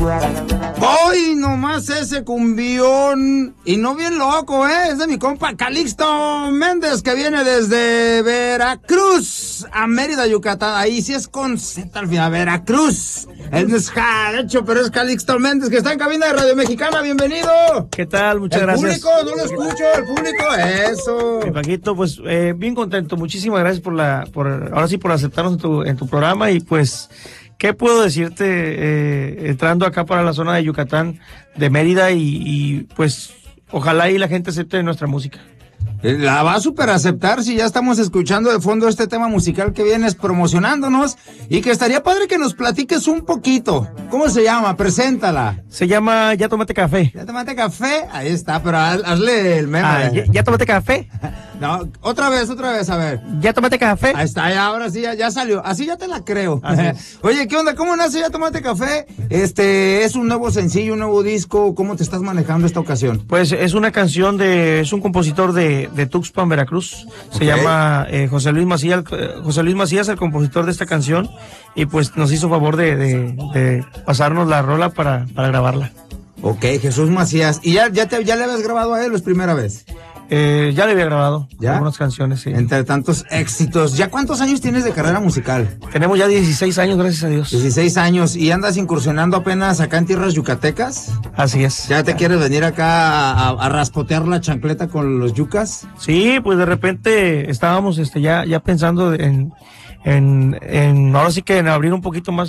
Hoy nomás ese cumbión, y no bien loco, es de mi compa Calixto Méndez, que viene desde Veracruz a Mérida, Yucatán. Ahí sí es con Z al final, Veracruz. Él no es jarocho, pero es Calixto Méndez, que está en cabina de Radio Mexicana. Bienvenido. ¿Qué tal? Muchas gracias. El público, no lo escucho, el público, eso. Paquito, pues bien contento. Muchísimas gracias por aceptarnos en tu programa. Y pues, ¿qué puedo decirte entrando acá para la zona de Yucatán, de Mérida, y pues ojalá y la gente acepte nuestra música? La va a super aceptar si ya estamos escuchando de fondo este tema musical que vienes promocionándonos, y que estaría padre que nos platiques un poquito. ¿Cómo se llama? Preséntala. Se llama Ya Tómate Café. ¿Ya Tómate Café? Ahí está, pero hazle el meme. ¿Ya Tómate Café? No, otra vez, a ver. ¿Ya Tómate Café? Ahí está, ahora sí, ya salió. Así ya te la creo. Oye, ¿qué onda? ¿Cómo nace Ya Tómate Café? ¿Es un nuevo sencillo, un nuevo disco? ¿Cómo te estás manejando esta ocasión? Pues es una canción es un compositor de Tuxpan, Veracruz. Se llama José Luis Macías, el compositor de esta canción, y pues nos hizo favor de pasarnos la rola para grabarla. Ok, Jesús Macías. ¿Y ya le habías grabado a él o es primera vez? Ya le había grabado ¿Ya? algunas canciones, sí. Entre tantos éxitos. ¿Ya cuántos años tienes de carrera musical? Tenemos ya 16 años, gracias a Dios. 16 años. ¿Y andas incursionando apenas acá en tierras yucatecas? Así es. ¿Ya te quieres venir acá a raspotear la chancleta con los yucas? Sí, pues de repente estábamos ya pensando en ahora sí que en abrir un poquito más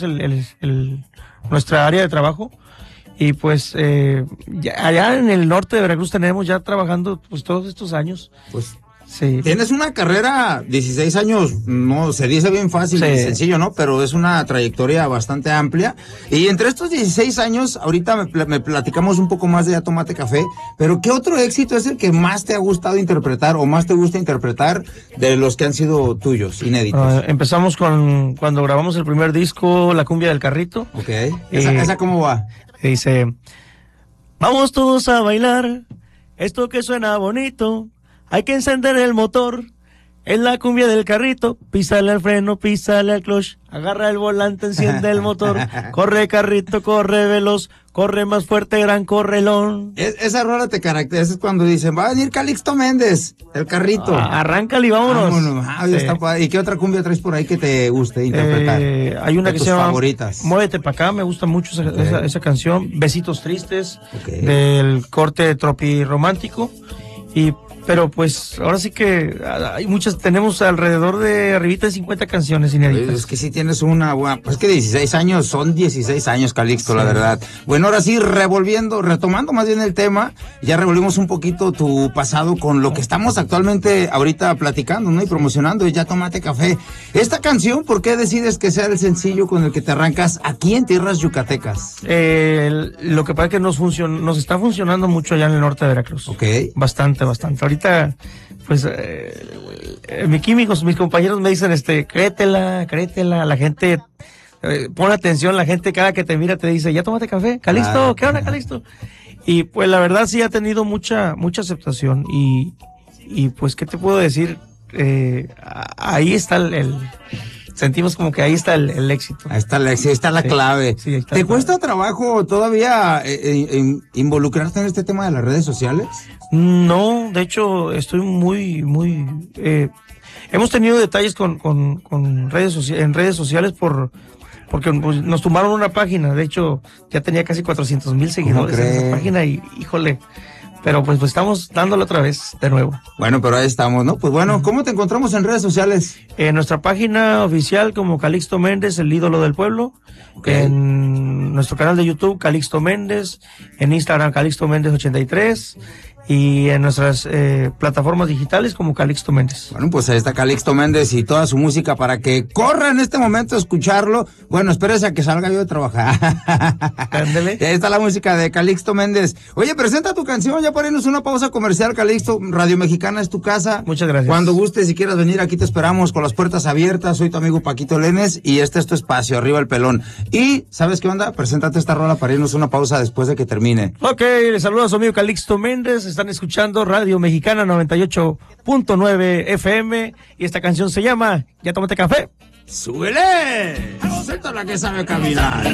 nuestra área de trabajo. Y pues allá en el norte de Veracruz tenemos ya trabajando pues todos estos años. Pues sí. Tienes una carrera, 16 años, no se dice bien fácil y sencillo, ¿no? Pero es una trayectoria bastante amplia. Y entre estos 16 años, ahorita me platicamos un poco más de Ya Tómate Café, pero ¿qué otro éxito es el que más te ha gustado interpretar o más te gusta interpretar de los que han sido tuyos, inéditos? Empezamos cuando grabamos el primer disco, La Cumbia del Carrito. Ok. ¿Esa cómo va? Dice: vamos todos a bailar, esto que suena bonito, hay que encender el motor, es la cumbia del carrito, písale al freno, písale al clutch, agarra el volante, enciende el motor, corre carrito, corre veloz, corre más fuerte, gran correlón. Esa rola te caracteriza, es cuando dicen, va a venir Calixto Méndez, el carrito. Arráncale y vámonos. Está padre. ¿Y qué otra cumbia traes por ahí que te guste interpretar? Hay una que se llama favoritas. Muévete pa' acá, me gusta mucho esa canción. Besitos Tristes, del corte romántico. Pero pues ahora sí que hay muchas, tenemos alrededor de arribita de 50 canciones inéditas. Es que sí tienes una buena, pues que 16 años, son 16 años, Calixto, sí. La verdad. Bueno, ahora sí, retomando más bien el tema, ya revolvimos un poquito tu pasado con lo que estamos actualmente ahorita platicando, ¿no? Y promocionando, Ya Tómate Café. Esta canción, ¿por qué decides que sea el sencillo con el que te arrancas aquí en tierras yucatecas? Lo que pasa es que nos está funcionando mucho allá en el norte de Veracruz. Ok. Bastante. Ahorita, pues, mis compañeros me dicen, créetela, la gente, pon atención, la gente cada que te mira te dice, Ya Tómate Café, Calixto, ¿qué onda, Calixto? Y pues la verdad sí ha tenido mucha aceptación y pues, ¿qué te puedo decir? Ahí está sentimos como que ahí está el éxito. Ahí está el éxito, ahí está la clave. Sí, ¿te cuesta trabajo todavía involucrarte en este tema de las redes sociales? No, de hecho estoy muy hemos tenido detalles con redes sociales porque nos tumbaron una página. De hecho ya tenía casi 400,000 seguidores en esa página y híjole. Pero pues estamos dándole otra vez de nuevo. Bueno, pero ahí estamos, ¿no? Pues bueno, ¿cómo te encontramos en redes sociales? En nuestra página oficial como Calixto Méndez, el ídolo del pueblo. En nuestro canal de YouTube, Calixto Méndez. En Instagram, Calixto Méndez 83. Y en nuestras plataformas digitales como Calixto Méndez. Bueno, pues ahí está Calixto Méndez y toda su música para que corra en este momento a escucharlo. Bueno, espérese a que salga yo de trabajar. Ándale. Ahí está la música de Calixto Méndez. Oye, presenta tu canción, ya para irnos una pausa comercial, Calixto. Radio Mexicana es tu casa. Muchas gracias. Cuando gustes, si quieras venir, aquí te esperamos con las puertas abiertas. Soy tu amigo Paquito Lenes y este es tu espacio, Arriba el Pelón. Y, ¿sabes qué onda? Preséntate esta rola para irnos una pausa después de que termine. Ok, les saludo a su amigo Calixto Méndez. Están escuchando Radio Mexicana 98.9 FM y esta canción se llama Ya Tómate Café. ¡Súbele! ¡Suelta la que sabe caminar!